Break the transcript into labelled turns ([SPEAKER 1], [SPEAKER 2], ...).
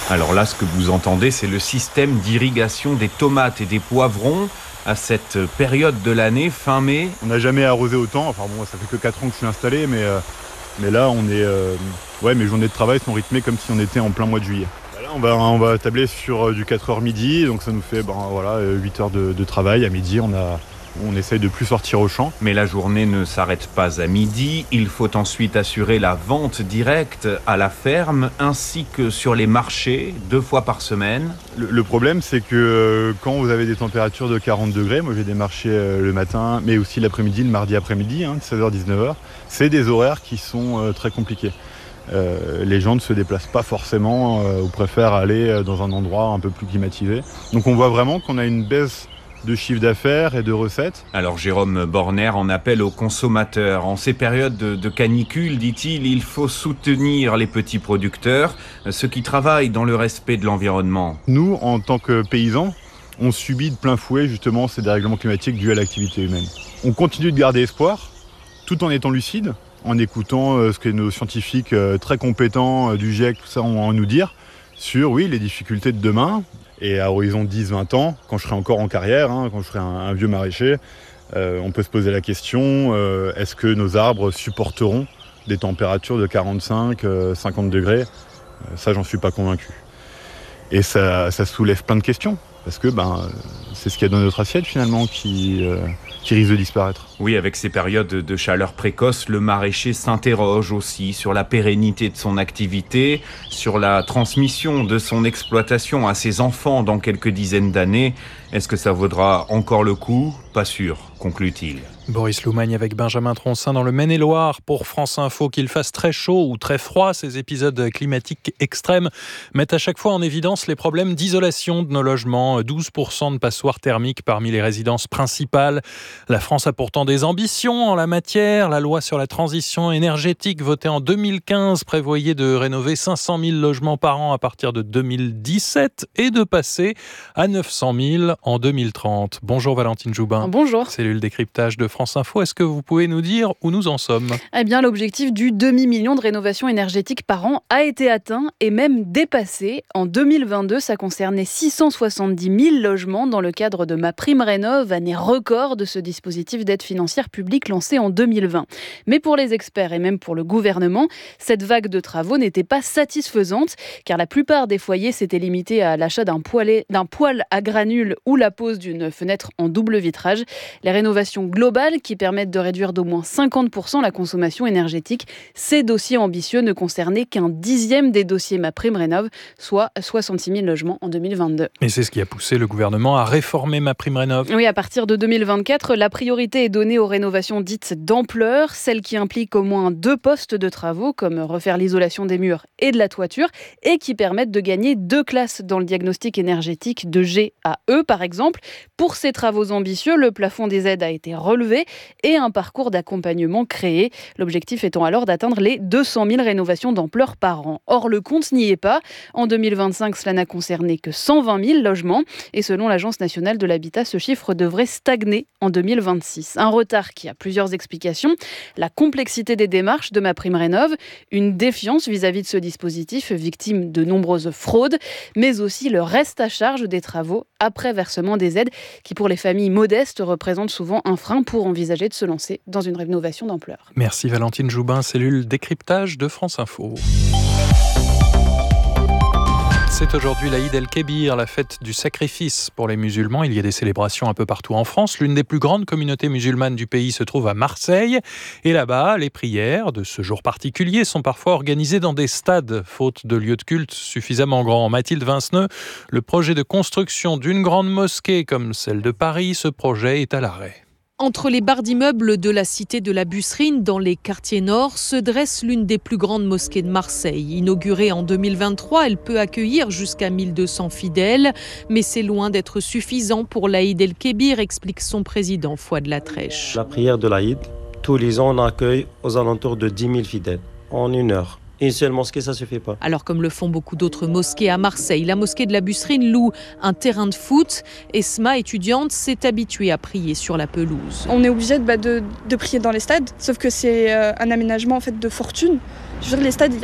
[SPEAKER 1] Alors là, ce que vous entendez, c'est le système d'irrigation des tomates et des poivrons à cette période de l'année, fin mai.
[SPEAKER 2] On n'a jamais arrosé autant, enfin bon, ça fait que 4 ans que je suis installé, mais là, mes journées de travail sont rythmées comme si on était en plein mois de juillet. Là, on va tabler sur du 4h midi, donc ça nous fait 8 heures de travail. À midi, on essaye de plus sortir au champ.
[SPEAKER 1] Mais la journée ne s'arrête pas à midi. Il faut ensuite assurer la vente directe à la ferme ainsi que sur les marchés 2 fois par semaine.
[SPEAKER 2] Le problème, c'est que quand vous avez des températures de 40 degrés, moi j'ai des marchés le matin, mais aussi l'après-midi, le mardi après-midi, de 16h-19h, c'est des horaires qui sont très compliqués. Les gens ne se déplacent pas forcément ou préfèrent aller dans un endroit un peu plus climatisé. Donc on voit vraiment qu'on a une baisse de chiffre d'affaires et de recettes.
[SPEAKER 1] Alors Jérôme Borner en appelle aux consommateurs. En ces périodes de canicule, dit-il, il faut soutenir les petits producteurs, ceux qui travaillent dans le respect de l'environnement.
[SPEAKER 2] Nous, en tant que paysans, on subit de plein fouet justement ces dérèglements climatiques dus à l'activité humaine. On continue de garder espoir, tout en étant lucide, en écoutant ce que nos scientifiques très compétents du GIEC, tout ça, ont à nous dire sur les difficultés de demain. Et à horizon 10-20 ans, quand je serai encore en carrière, quand je serai un vieux maraîcher, on peut se poser la question, est-ce que nos arbres supporteront des températures de 45-50 degrés ? Ça, j'en suis pas convaincu. Et ça soulève plein de questions, parce que c'est ce qu'il y a dans notre assiette finalement qui risque de disparaître.
[SPEAKER 1] Oui, avec ces périodes de chaleur précoce, le maraîcher s'interroge aussi sur la pérennité de son activité, sur la transmission de son exploitation à ses enfants dans quelques dizaines d'années. Est-ce que ça vaudra encore le coup ? Pas sûr, conclut-il.
[SPEAKER 3] Boris Loumagne avec Benjamin Troncin dans le Maine-et-Loire pour France Info. Qu'il fasse très chaud ou très froid, ces épisodes climatiques extrêmes mettent à chaque fois en évidence les problèmes d'isolation de nos logements. 12% de passoires thermiques parmi les résidences principales. La France a pourtant des ambitions en la matière. La loi sur la transition énergétique votée en 2015 prévoyait de rénover 500 000 logements par an à partir de 2017 et de passer à 900 000 en 2030. Bonjour Valentine Joubin.
[SPEAKER 4] Bonjour.
[SPEAKER 3] Cellule décryptage de France Info. Est-ce que vous pouvez nous dire où nous en sommes ?
[SPEAKER 4] Eh bien, l'objectif du demi-million de rénovations énergétiques par an a été atteint et même dépassé. En 2022, ça concernait 670 000 logements dans le cadre de MaPrimeRénov', année record de ce dispositif d'aide financière publique lancé en 2020. Mais pour les experts et même pour le gouvernement, cette vague de travaux n'était pas satisfaisante car la plupart des foyers s'étaient limités à l'achat d'un poêle à granules ou la pose d'une fenêtre en double vitrage. Les rénovations globales qui permettent de réduire d'au moins 50% la consommation énergétique, ces dossiers ambitieux ne concernaient qu'un dixième des dossiers MaPrimeRénov', soit 66 000 logements en 2022.
[SPEAKER 3] Et c'est ce qui a poussé le gouvernement à réformer MaPrimeRénov'.
[SPEAKER 4] Oui, à partir de 2024, la priorité est donnée aux rénovations dites d'ampleur, celles qui impliquent au moins 2 postes de travaux, comme refaire l'isolation des murs et de la toiture, et qui permettent de gagner 2 classes dans le diagnostic énergétique de G à E, par exemple. Pour ces travaux ambitieux, le plafond des aides a été relevé et un parcours d'accompagnement créé. L'objectif étant alors d'atteindre les 200 000 rénovations d'ampleur par an. Or, le compte n'y est pas. En 2025, cela n'a concerné que 120 000 logements. Et selon l'Agence nationale de l'habitat, ce chiffre devrait stagner en 2026. Un retard qui a plusieurs explications. La complexité des démarches de MaPrimeRénov', une défiance vis-à-vis de ce dispositif, victime de nombreuses fraudes, mais aussi le reste à charge des travaux après versement des aides, qui pour les familles modestes représentent souvent un frein pour envisager de se lancer dans une rénovation d'ampleur.
[SPEAKER 3] Merci Valentine Joubin, cellule décryptage de France Info. C'est aujourd'hui l'Aïd el-Kébir, la fête du sacrifice pour les musulmans. Il y a des célébrations un peu partout en France. L'une des plus grandes communautés musulmanes du pays se trouve à Marseille. Et là-bas, les prières de ce jour particulier sont parfois organisées dans des stades, faute de lieux de culte suffisamment grands. Mathilde Vinceneux, le projet de construction d'une grande mosquée comme celle de Paris, ce projet est à l'arrêt.
[SPEAKER 5] Entre les barres d'immeubles de la cité de la Busserine, dans les quartiers nord, se dresse l'une des plus grandes mosquées de Marseille. Inaugurée en 2023, elle peut accueillir jusqu'à 1200 fidèles. Mais c'est loin d'être suffisant pour l'Aïd el-Kébir, explique son président Fouad Latrèche.
[SPEAKER 6] La prière de l'Aïd, tous les ans, on accueille aux alentours de 10 000 fidèles en 1 heure. Une seule mosquée, ça ne suffit pas.
[SPEAKER 5] Alors comme le font beaucoup d'autres mosquées à Marseille, la mosquée de la Busserine loue un terrain de foot. Esma, étudiante, s'est habituée à prier sur la pelouse.
[SPEAKER 7] On est obligé de prier dans les stades, sauf que c'est un aménagement en fait, de fortune. Je veux dire, les stades,